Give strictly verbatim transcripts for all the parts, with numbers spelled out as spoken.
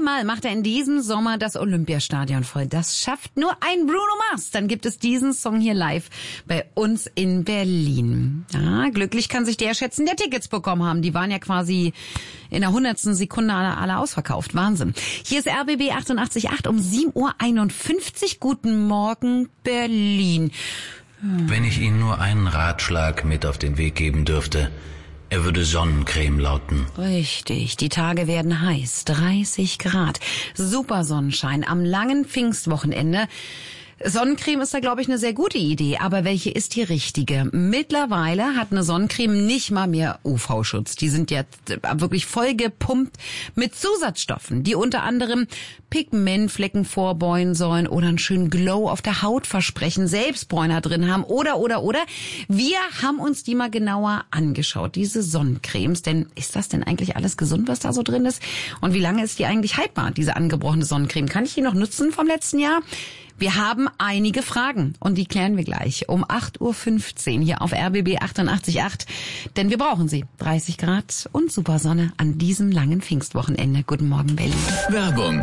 Achtmal macht er in diesem Sommer das Olympiastadion voll. Das schafft nur ein Bruno Mars. Dann gibt es diesen Song hier live bei uns in Berlin. Ja, glücklich kann sich der schätzen, der Tickets bekommen haben. Die waren ja quasi in der hundertsten Sekunde alle, alle ausverkauft. Wahnsinn. Hier ist R B B achtundachtzig Komma acht um sieben Uhr einundfünfzig. Guten Morgen, Berlin. Wenn ich Ihnen nur einen Ratschlag mit auf den Weg geben dürfte, er würde Sonnencreme lauten. Richtig, die Tage werden heiß, dreißig Grad, super Sonnenschein am langen Pfingstwochenende. Sonnencreme ist da, glaube ich, eine sehr gute Idee. Aber welche ist die richtige? Mittlerweile hat eine Sonnencreme nicht mal mehr U V-Schutz. Die sind jetzt wirklich voll gepumpt mit Zusatzstoffen, die unter anderem Pigmentflecken vorbeugen sollen oder einen schönen Glow auf der Haut versprechen, Selbstbräuner drin haben oder, oder, oder. Wir haben uns die mal genauer angeschaut, diese Sonnencremes. Denn ist das denn eigentlich alles gesund, was da so drin ist? Und wie lange ist die eigentlich haltbar, diese angebrochene Sonnencreme? Kann ich die noch nutzen vom letzten Jahr? Wir haben einige Fragen und die klären wir gleich um acht Uhr fünfzehn hier auf R B B achtundachtzig Komma acht. Denn wir brauchen sie. dreißig Grad und Supersonne an diesem langen Pfingstwochenende. Guten Morgen, Berlin. Werbung.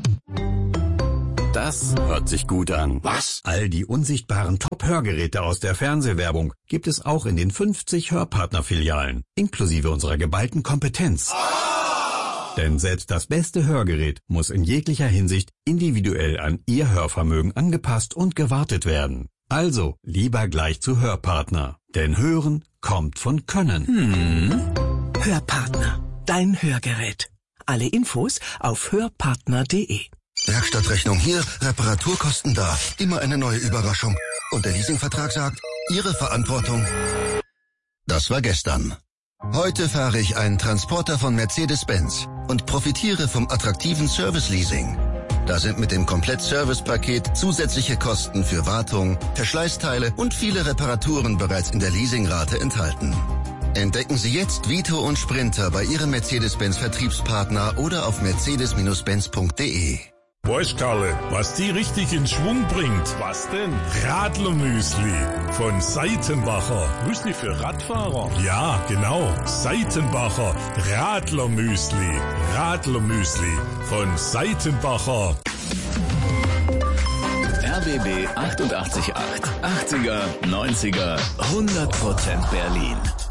Das hört sich gut an. Was? All die unsichtbaren Top-Hörgeräte aus der Fernsehwerbung gibt es auch in den fünfzig Hörpartner-Filialen, inklusive unserer geballten Kompetenz. Denn selbst das beste Hörgerät muss in jeglicher Hinsicht individuell an Ihr Hörvermögen angepasst und gewartet werden. Also lieber gleich zu Hörpartner, denn Hören kommt von Können. Hm. Hörpartner, dein Hörgerät. Alle Infos auf hörpartner punkt de. Werkstattrechnung hier, Reparaturkosten da. Immer eine neue Überraschung. Und der Leasingvertrag sagt, Ihre Verantwortung. Das war gestern. Heute fahre ich einen Transporter von Mercedes-Benz und profitiere vom attraktiven Service-Leasing. Da sind mit dem Komplett-Service-Paket zusätzliche Kosten für Wartung, Verschleißteile und viele Reparaturen bereits in der Leasingrate enthalten. Entdecken Sie jetzt Vito und Sprinter bei Ihrem Mercedes-Benz-Vertriebspartner oder auf mercedes Benz punkt de. Weißt, Karle, was die richtig in Schwung bringt? Was denn? Radlermüsli von Seitenbacher. Müsli für Radfahrer? Ja, genau. Seitenbacher Radlermüsli. Radlermüsli von Seitenbacher. R B B achtundachtzig Komma acht. achtziger, neunziger, hundert Prozent Berlin.